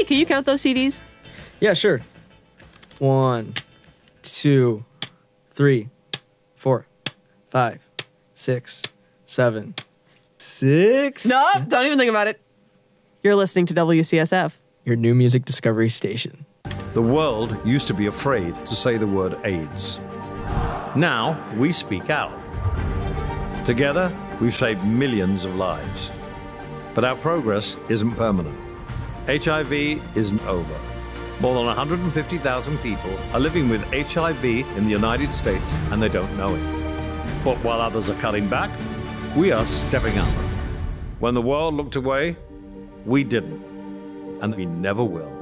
Hey, can you count those CDs? Yeah, sure. 1, 2, 3, 4, 5, 6, 7, 6. No, don't even think about it. You're listening to WCSF. Your new music discovery station. The world used to be afraid to say the word AIDS. Now we speak out. Together, we've saved millions of lives. But our progress isn't permanent. HIV isn't over. More than 150,000 people are living with HIV in the United States and they don't know it. But while others are cutting back, we are stepping up. When the world looked away, we didn't. And we never will.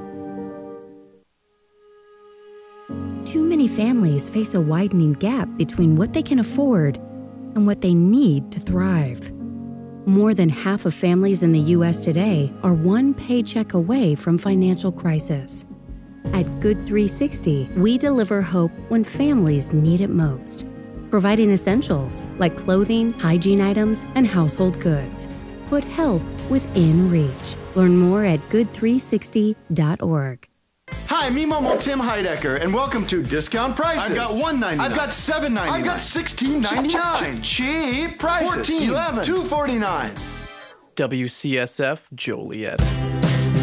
Too many families face a widening gap between what they can afford and what they need to thrive. More than half of families in the U.S. today are one paycheck away from financial crisis. At Good 360, we deliver hope when families need it most, providing essentials like clothing, hygiene items, and household goods. Put help within reach. Learn more at good360.org. Hi, me Momo Tim Heidecker, and welcome to Discount Prices. I've got $1.99. I've got $7.99. I've got $16.99. Cheap prices. $14. $11. $2.49. WCSF Joliet.